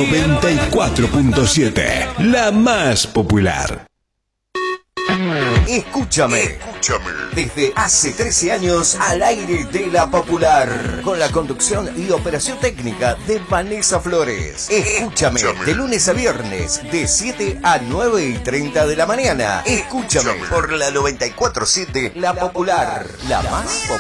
94.7, la más popular. Escúchame. Desde hace 13 años al aire de La Popular, con la conducción y operación técnica de Vanessa Flores. Escúchame, de lunes a viernes, de 7 a 9:30 de la mañana. Escúchame por la 94.7, La Popular, la más popular.